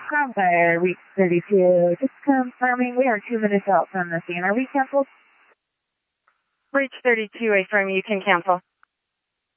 Crownfire, Reach 32. Just confirming we are 2 minutes out from the scene. Are we canceled? Reach 32, affirm you can cancel.